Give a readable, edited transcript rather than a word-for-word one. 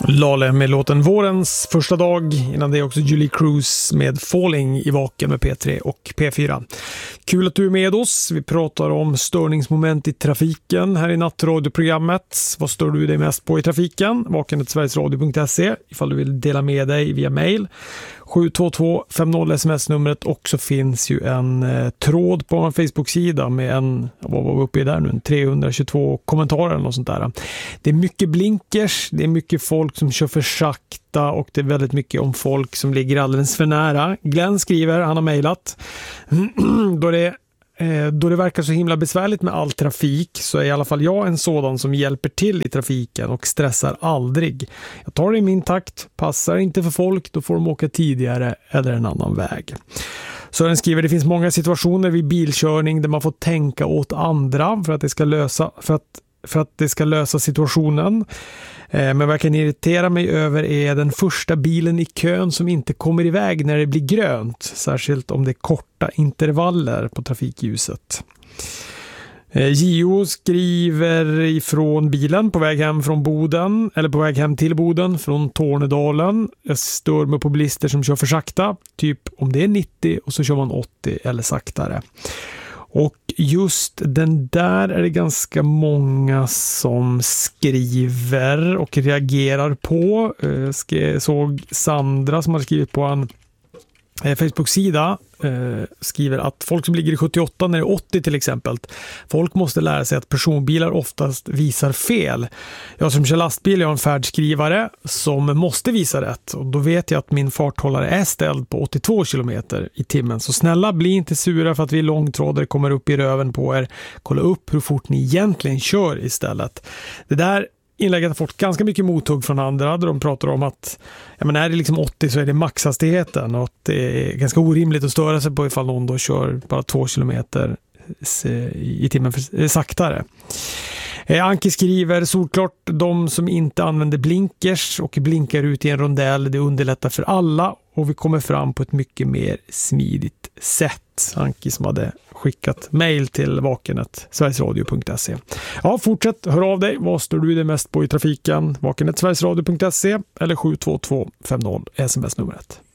Lale med låten Vårens första dag. Innan det är också Julie Cruz med Falling i Vaken med P3 och P4. Kul att du är med oss. Vi pratar om störningsmoment i trafiken här i nattradioprogrammet. Vad stör du dig mest på i trafiken? vaken@sverigesradio.se ifall du vill dela med dig via mail. 72250 sms-numret, och så finns ju en tråd på en Facebook-sida med vad var vi uppe i där nu? 322 kommentarer eller något sånt där. Det är mycket blinkers, det är mycket folk som kör för sakta och det är väldigt mycket om folk som ligger alldeles för nära. Glenn skriver, han har mejlat, då det verkar så himla besvärligt med all trafik så är i alla fall jag en sådan som hjälper till i trafiken och stressar aldrig. Jag tar det i min takt, passar inte för folk, då får de åka tidigare eller en annan väg. Sören skriver, det finns många situationer vid bilkörning där man får tänka åt andra för att det ska lösa situationen. Men vad jag kan irritera mig över är den första bilen i kön som inte kommer iväg när det blir grönt. Särskilt om det är korta intervaller på trafikljuset. Gio skriver ifrån bilen på väg hem från Boden, eller på väg hem till Boden från Tornedalen. Jag stör mig på bilister som kör för sakta. Typ om det är 90 och så kör man 80 eller saktare. Och just den där är det ganska många som skriver och reagerar på. Jag såg Sandra som har skrivit på en Facebook-sida skriver att folk som ligger i 78 när det är 80 till exempel, folk måste lära sig att personbilar oftast visar fel. Jag som kör lastbil har en färdskrivare som måste visa rätt och då vet jag att min farthållare är ställd på 82 km i timmen. Så snälla, bli inte sura för att vi långtrådare kommer upp i röven på er. Kolla upp hur fort ni egentligen kör istället. Det där inlägget har fått ganska mycket mothugg från andra där de pratar om att är det liksom 80 så är det maxhastigheten och att det är ganska orimligt att störa sig på ifall någon då kör bara 2 kilometer i timmen saktare. Anki skriver, solklart de som inte använder blinkers och blinkar ut i en rondell, det underlättar för alla och vi kommer fram på ett mycket mer smidigt sätt. Anki som hade skickat mejl till vaken@sverigesradio.se. Ja, fortsätt, hör av dig. Vad står du det mest på i trafiken? vaken@sverigesradio.se eller 72250 sms-numret.